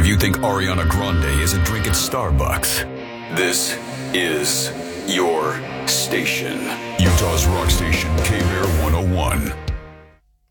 If you think Ariana Grande is a drink at Starbucks, this is your station. Utah's rock station, K-Bear 101.